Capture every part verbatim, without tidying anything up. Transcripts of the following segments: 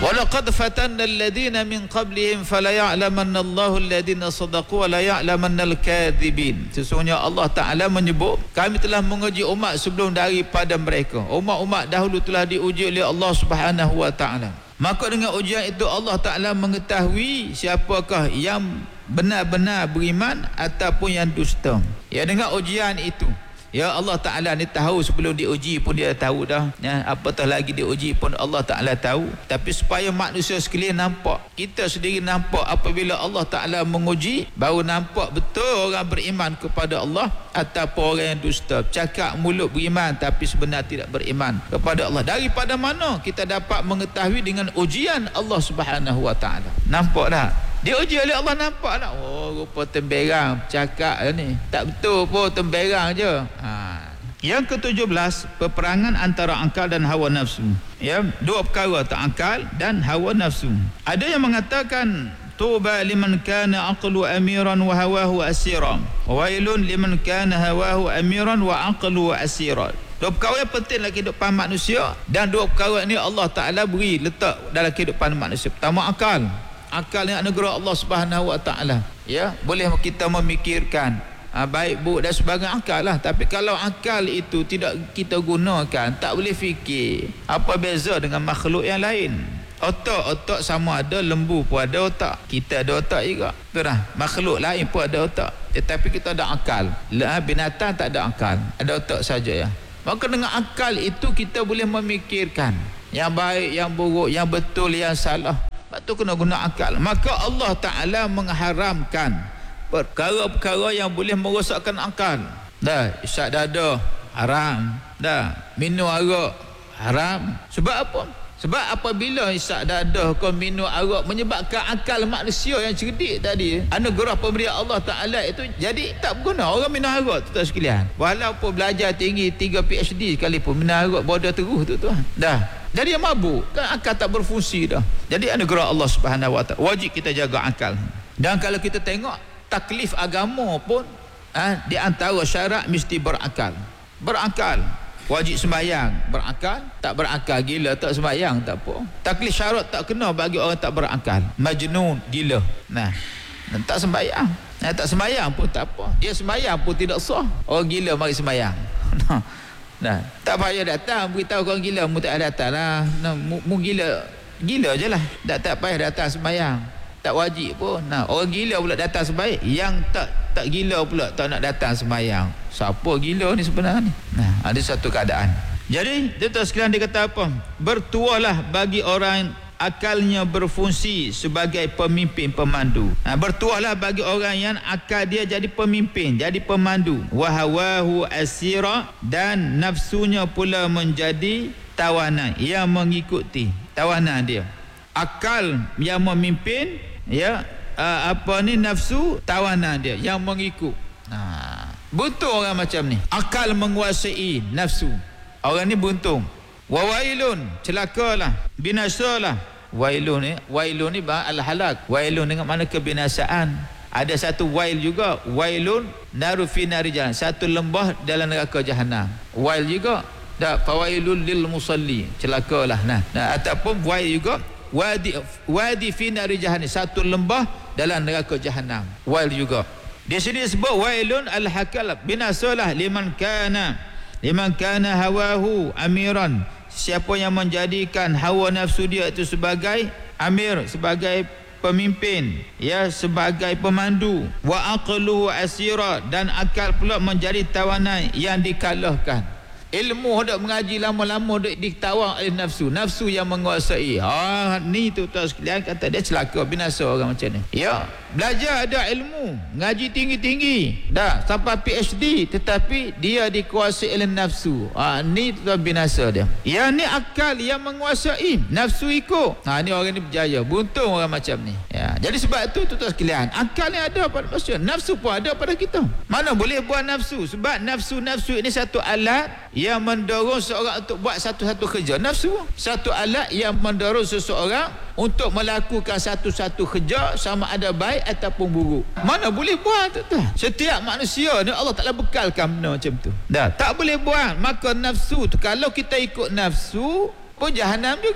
Walaqad fatanna alladhina min qablihim fala ya'lamanna Allahu alladhina sadaqu wa la ya'lamanna al-kadhibin. Sesungguhnya Allah Ta'ala menyebut, kami telah menguji umat sebelum daripada mereka. Umat-umat dahulu telah diuji oleh Allah Subhanahu wa Ta'ala. Maka dengan ujian itu Allah Ta'ala mengetahui siapakah yang benar-benar beriman ataupun yang dusta. Ya, dengan ujian itu, ya, Allah Ta'ala ni tahu sebelum diuji pun dia tahu dah, ya, apatah lagi diuji pun Allah Ta'ala tahu. Tapi supaya manusia sekalian nampak, kita sendiri nampak, apabila Allah Ta'ala menguji, baru nampak betul orang beriman kepada Allah ataupun orang yang dusta. Cakap mulut beriman tapi sebenarnya tidak beriman kepada Allah. Daripada mana kita dapat mengetahui? Dengan ujian Allah Subhanahu wa Ta'ala. Nampak tak? Diuji oleh Allah, nampak tak? Oh, rupa temberang cakap ni. Tak betul pun, temberang je. Ha. Yang ketujuh belas, peperangan antara akal dan hawa nafsu. Ya, dua perkara, tak akal dan hawa nafsu. Ada yang mengatakan, tuba liman kana aqlu amiran wa hawahu asira. Wailun liman kana hawahu amiran wa aqlu asira. Dua perkara yang penting dalam kehidupan manusia, dan dua perkara ini Allah Ta'ala beri letak dalam kehidupan manusia. Pertama, akal. Akal yang anugerah Allah Subhanahu wa Ta'ala. Ya, boleh kita memikirkan ha, baik buruk dan sebagainya, akal lah. Tapi kalau akal itu tidak kita gunakan, tak boleh fikir, apa beza dengan makhluk yang lain? Otak, otak sama ada, lembu pun ada otak, kita ada otak juga. Betul tak? Makhluk lain pun ada otak, tetapi kita ada akal. Binatang tak ada akal, ada otak saja ya. Maka dengan akal itu kita boleh memikirkan yang baik, yang buruk, yang betul, yang salah. Lepas tu kena guna akal. Maka Allah Ta'ala mengharamkan perkara-perkara yang boleh merosakkan akal. Dah, isyak dada haram. Dah, minum arak haram. Sebab apa? Sebab apabila isyak dada kau minum arak, menyebabkan akal manusia yang cerdik tadi, anugerah pemberian Allah Ta'ala itu jadi tak berguna. Orang minum arak tu tak sekalian, walaupun belajar tinggi tiga P H D sekalipun, minum arak bodoh terus tu tuan. Dah, jadi dia mabuk, kan akal tak berfungsi dah. Jadi anugerah Allah Subhanahu wa Ta'ala, wajib kita jaga akal. Dan kalau kita tengok taklif agama pun, ha, di antara syarat mesti berakal. Berakal. Wajib sembahyang, berakal. Tak berakal, gila, tak sembahyang, tak apa. Taklif syarat tak kena bagi orang tak berakal. Majnun, gila. Nah, tak sembahyang. Nah, tak sembahyang pun tak apa. Dia sembahyang pun tidak sah. Orang gila mari sembahyang. Nah, tak payah datang beritahu orang gila, mu tak datang lah. Nah, mu, mu gila, gila je lah. Tak, tak payah datang sembahyang. Tak wajib pun. Nah, orang gila pula datang sembahyang. Yang tak tak gila pula tak nak datang sembahyang. Siapa gila ni sebenarnya ni? Nah, ada satu keadaan. Jadi, tuan-tuan sekalian, dia kata apa? Bertuahlah bagi orang akalnya berfungsi sebagai pemimpin pemandu. Nah, bertuahlah bagi orang yang akal dia jadi pemimpin, jadi pemandu. Wahawahu asira, dan nafsunya pula menjadi tawanan yang mengikuti tawanan dia. Akal yang memimpin, ya, uh, apa ni, nafsu tawanan dia yang mengikut. Nah, buntung orang macam ni, akal menguasai nafsu, orang ni buntung. Wawailun, celakalah, binasalah. Wailun ni, wailun ni al-halak. Wailun dengan mana kebinasaan. Ada satu wail juga, wailun naru fi nari jahannam, satu lembah dalam neraka jahanam. Wail juga, dak fawailul lil musalli, celakalah. Nah, nah, ataupun wail juga wadi wadi fi nari jahannam, satu lembah dalam neraka jahanam. Wail juga. Di sini disebut wailun al-hakal, binasalah liman kana liman kana hawahu amiran, siapa yang menjadikan hawa nafsu dia itu sebagai amir, sebagai pemimpin, ya, sebagai pemandu. Wa aqlu asira, dan akal pula menjadi tawanan yang dikalahkan. Ilmu hendak mengaji lama-lama duk ditawang oleh nafsu, nafsu yang menguasai. Ha, ni tu tuan sekalian, kata dia celaka, binasa orang macam ni. Ya, belajar ada ilmu, ngaji tinggi-tinggi, dah sampai P H D, tetapi dia dikuasai oleh nafsu. Ha, ni tu binasa dia. Yang ni akal yang menguasai, nafsu ikut. Ha, ni orang ni berjaya, buntung orang macam ni. Ya, jadi sebab tu tuan sekalian, akal ni ada pada manusia, nafsu pun ada pada kita. Mana boleh buat nafsu? Sebab nafsu-nafsu ini satu alat yang mendorong seorang untuk buat satu-satu kerja. Nafsu satu alat yang mendorong seseorang untuk melakukan satu-satu kerja, sama ada baik ataupun buruk. Mana boleh buat tu? Setiap manusia ni Allah Ta'ala bekalkan benda macam tu. Dah, tak boleh buat. Maka nafsu tu, kalau kita ikut nafsu pun jahanam juga.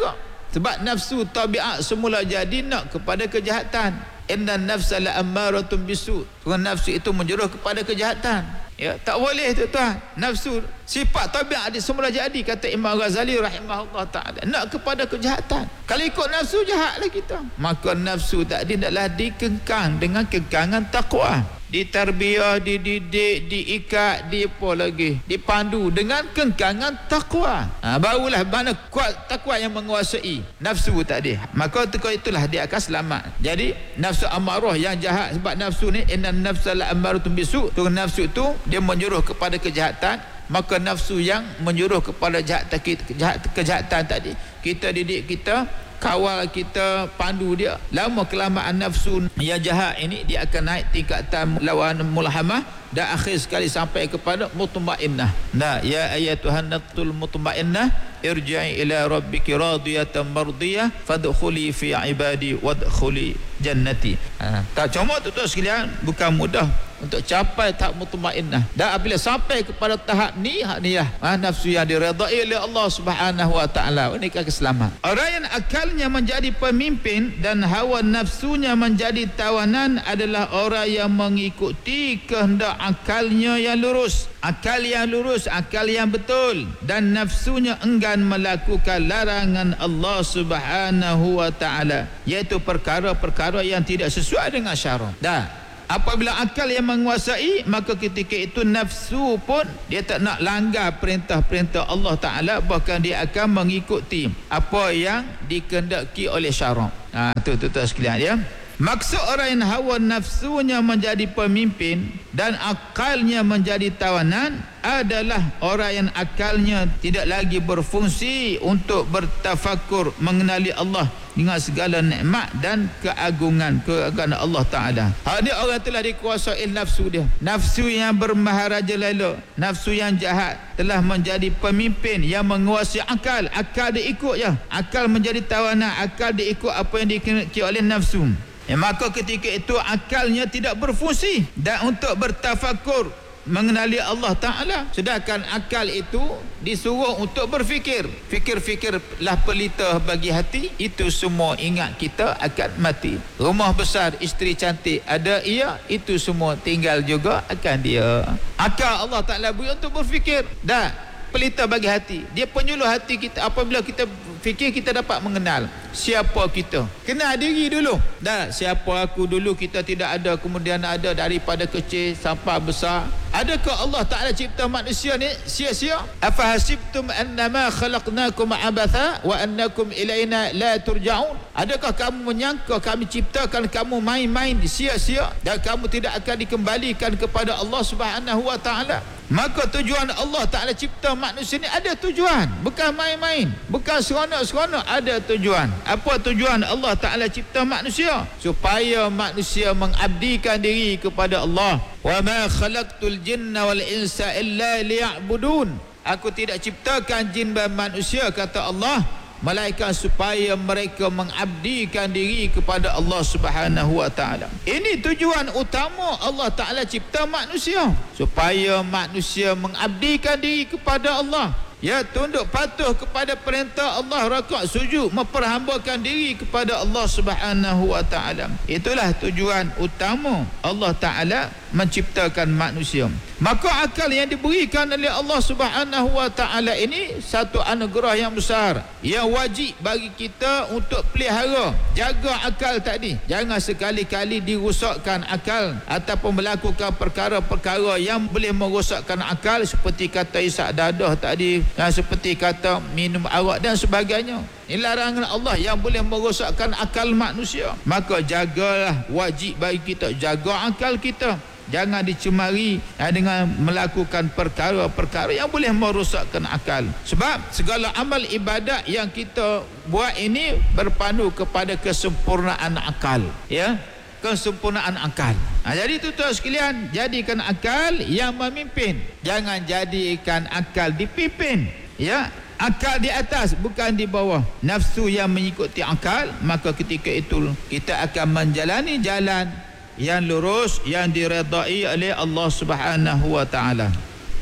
Sebab nafsu tabiat semula jadi nak kepada kejahatan. Inna nafsa la ammaratun bisu. Nafsu itu menjuruh kepada kejahatan. Ya, tak boleh tuan-tuan. Nafsu sifat tabiat dia semula jadi, kata Imam Ghazali rahimahullah taala, nak kepada kejahatan. Kalau ikut nafsu jahatlah kita. Maka nafsu tadi hendaklah dikengkang dengan kekangan takwa. Ditarbiyah, dididik, diikat, di apa lagi, dipandu dengan kengkangan takwa. Ha, barulah mana kuat takwa yang menguasai nafsu tadi. Maka itulah dia akan selamat. Jadi nafsu amarah yang jahat, sebab nafsu ni inna nafsa la ammaratun bisu, tu nafsu tu dia menyuruh kepada kejahatan. Maka nafsu yang menyuruh kepada jahat, kejahat, kejahatan tadi, kita didik, kita kawal, kita pandu dia. Lama kelamaan nafsu yang jahat ini dia akan naik tingkatan lawan mulhamah dan akhir sekali sampai kepada mutmainnah. Nah, ya ayyatuhan nafsul mutmainnah irji'i ila rabbiki radiyatan mardiyah fadkhuli fi ibadi wadkhuli jannati. Ha, tak cuma tu tu sekalian, bukan mudah untuk capai tahap mutmainnah. Dan apabila sampai kepada tahap ni, hak ni lah, ha, nafsu yang diredai oleh Allah Subhanahu wa taala, ini akan selamat. Orang yang akalnya menjadi pemimpin dan hawa nafsunya menjadi tawanan adalah orang yang mengikuti kehendak akalnya yang lurus. Akal yang lurus, akal yang betul, dan nafsunya enggan melakukan larangan Allah Subhanahu wa taala, iaitu perkara-perkara yang tidak sesuai dengan syarak. Dah, apabila akal yang menguasai, maka ketika itu nafsu pun dia tak nak langgar perintah-perintah Allah Ta'ala, bahkan dia akan mengikuti apa yang dikehendaki oleh syarak. Ha, tu tu tu sekalian ya. Maksud orang yang hawa nafsunya menjadi pemimpin dan akalnya menjadi tawanan adalah orang yang akalnya tidak lagi berfungsi untuk bertafakur mengenali Allah dengan segala nikmat dan keagungan keagungan Allah Ta'ala. Ada orang telah dikuasai nafsu dia, nafsu yang bermaharaja lalu, nafsu yang jahat telah menjadi pemimpin yang menguasai akal. Akal dia ikut je, akal menjadi tawanan, akal dia ikut apa yang dikehendaki oleh nafsu. Ya, maka ketika itu akalnya tidak berfungsi dan untuk bertafakur mengenali Allah Ta'ala. Sedangkan akal itu disuruh untuk berfikir. Fikir-fikirlah pelita bagi hati. Itu semua ingat kita akan mati. Rumah besar, isteri cantik, ada ia, itu semua tinggal juga akan dia. Akal Allah Ta'ala beri untuk berfikir. Dan pelita bagi hati, dia penyuluh hati kita. Apabila kita fikir, kita dapat mengenal siapa kita. Kenal diri dulu. Dah, siapa aku dulu, kita tidak ada, kemudian ada daripada kecil sampai besar. Adakah Allah Ta'ala cipta manusia ni sia-sia? Afahasibtum annama khalaqnakum abatha wa annakum ilaina la turja'un? Adakah kamu menyangka kami ciptakan kamu main-main sia-sia dan kamu tidak akan dikembalikan kepada Allah Subhanahu wa Ta'ala? Maka tujuan Allah Ta'ala cipta manusia ni ada tujuan, bukan main-main, bukan seronok-seronok, ada tujuan. Apa tujuan Allah Ta'ala cipta manusia? Supaya manusia mengabdikan diri kepada Allah. Wa ma khalaqtul jinna wal insa illa liya'budun. Aku tidak ciptakan jin dan manusia, kata Allah, malaikat, supaya mereka mengabdikan diri kepada Allah Subhanahu wa Ta'ala. Ini tujuan utama Allah Ta'ala cipta manusia, supaya manusia mengabdikan diri kepada Allah. Ya, tunduk patuh kepada perintah Allah, rakaat sujud, memperhambakan diri kepada Allah Subhanahu wa Ta'ala. Itulah tujuan utama Allah Ta'ala menciptakan manusia. Maka akal yang diberikan oleh Allah Subhanahu wa Ta'ala ini satu anugerah yang besar, yang wajib bagi kita untuk pelihara, jaga akal tadi. Jangan sekali-kali dirosakkan akal ataupun melakukan perkara-perkara yang boleh merosakkan akal, seperti kata isak dadah tadi, dan seperti kata minum arak dan sebagainya. Ini larangan Allah yang boleh merosakkan akal manusia. Maka jagalah, wajib bagi kita jaga akal kita. Jangan dicemari ya, dengan melakukan perkara-perkara yang boleh merosakkan akal. Sebab segala amal ibadat yang kita buat ini berpandu kepada kesempurnaan akal, ya, kesempurnaan akal. Ha, jadi tuan-tuan sekalian, jadikan akal yang memimpin, jangan jadikan akal dipimpin, ya. Akal di atas, bukan di bawah. Nafsu yang mengikuti akal, maka ketika itu kita akan menjalani jalan yang lurus, yang diredai oleh Allah Subhanahu wa Ta'ala.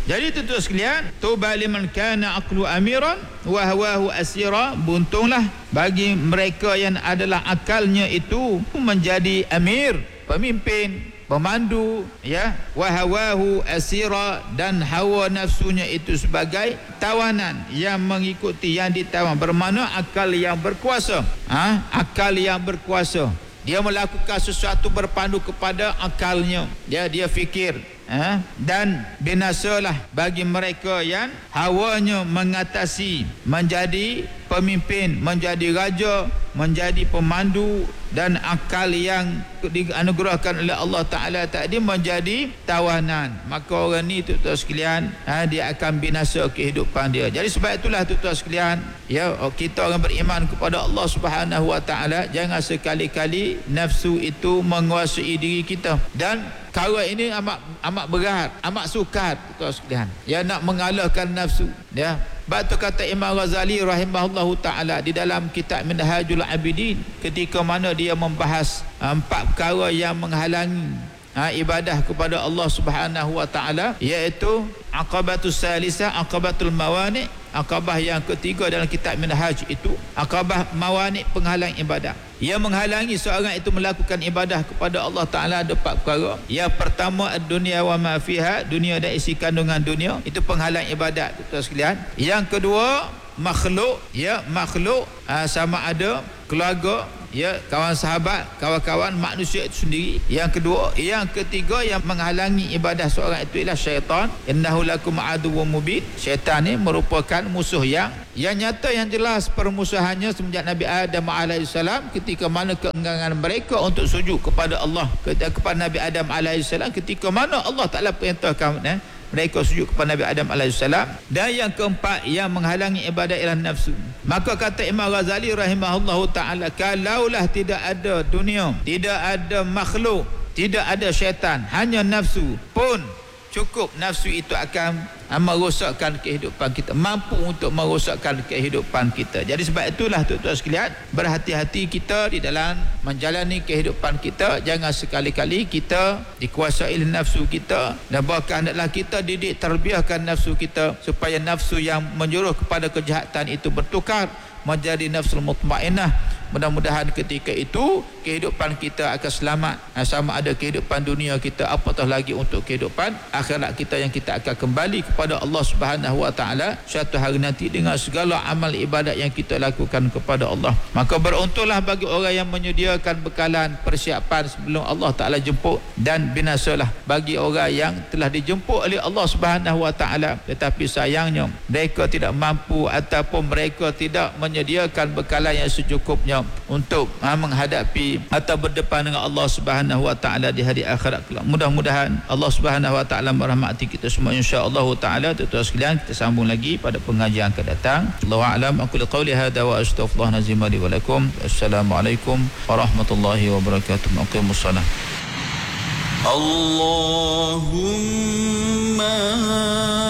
Jadi tuan-tuan sekalian, tuba liman kana aqlu amiran wa hawahu asira, beruntunglah bagi mereka yang adalah akalnya itu menjadi amir, pemimpin, pemandu, ya, wa hawahu asira, dan hawa nafsunya itu sebagai tawanan yang mengikuti, yang ditawan, bermakna akal yang berkuasa. Ha? Akal yang berkuasa. Dia melakukan sesuatu berpandu kepada akalnya. Dia dia fikir. Ha? Dan binasalah bagi mereka yang hawanya mengatasi, menjadi pemimpin, menjadi raja, menjadi pemandu, dan akal yang dianugerahkan oleh Allah Ta'ala tadi menjadi tawanan. Maka orang ni tuan-tuan sekalian, ha, dia akan binasa kehidupan dia. Jadi sebab itulah tuan-tuan sekalian, ya, kita orang beriman kepada Allah Subhanahu Wa Ta'ala, jangan sekali-kali nafsu itu menguasai diri kita. Dan perkara ini amat amat berat, amat sukar tuan sekalian. Ya, nak mengalahkan nafsu. Ya. Sebab tu kata Imam Ghazali rahimahullahu taala di dalam kitab Minhajul Abidin, ketika mana dia membahas empat perkara yang menghalangi ha, ibadah kepada Allah Subhanahu wa taala, iaitu aqabatus salisah, aqabatul mawani'. Aqabah yang ketiga dalam kitab Minhaj itu aqabah mawani', penghalang ibadah. Ia menghalangi seorang itu melakukan ibadah kepada Allah Ta'ala ada empat perkara. Yang pertama, dunia wa ma fiha, dunia dan isi kandungan dunia, itu penghalang ibadat tuan sekalian. Yang kedua, makhluk, ya, makhluk aa, sama ada keluarga, ya, kawan sahabat, kawan-kawan manusia itu sendiri. Yang kedua, yang ketiga yang menghalangi ibadah seorang itu ialah syaitan. Innahu lakum aduwwum mubin. Syaitan ni merupakan musuh yang yang nyata, yang jelas permusuhannya semenjak Nabi Adam alaihissalam, ketika mana keengganan mereka untuk sujud kepada Allah, kepada Nabi Adam alaihissalam, ketika mana Allah Ta'ala perintahkan eh, mereka sujud kepada Nabi Adam alaihissalam. Dan yang keempat yang menghalangi ibadah ialah nafsu. Maka kata Imam Ghazali rahimahullahu ta'ala, kalaulah tidak ada dunia, tidak ada makhluk, tidak ada syaitan, hanya nafsu pun cukup, nafsu itu akan merosakkan kehidupan kita, mampu untuk merosakkan kehidupan kita. Jadi sebab itulah tuan-tuan sekalian, berhati-hati kita di dalam menjalani kehidupan kita. Jangan sekali-kali kita dikuasai nafsu kita, dan bahkan hendaklah kita didik, terbiahkan nafsu kita supaya nafsu yang menyuruh kepada kejahatan itu bertukar menjadi nafsul mutmainnah. Mudah-mudahan ketika itu kehidupan kita akan selamat, sama ada kehidupan dunia kita, apatah lagi untuk kehidupan akhirat kita, yang kita akan kembali kepada Allah Subhanahu wa taala suatu hari nanti dengan segala amal ibadat yang kita lakukan kepada Allah. Maka beruntunglah bagi orang yang menyediakan bekalan persiapan sebelum Allah Taala jemput, dan binasalah bagi orang yang telah dijemput oleh Allah Subhanahu wa taala tetapi sayangnya mereka tidak mampu ataupun mereka tidak menyediakan bekalan yang secukupnya untuk ha, menghadapi atau berdepan dengan Allah Subhanahu wa taala di hari akhirat kelak. Mudah-mudahan Allah Subhanahu wa taala merahmati kita semua insya-Allah taala. Tuan-tuan sekalian, kita sambung lagi pada pengajian akan datang. Allahu a'lam. Aku qauli hadza wa astaghfirullah nazim li wa lakum. Assalamualaikum warahmatullahi wabarakatuh. Aqimus shalah. Allahumma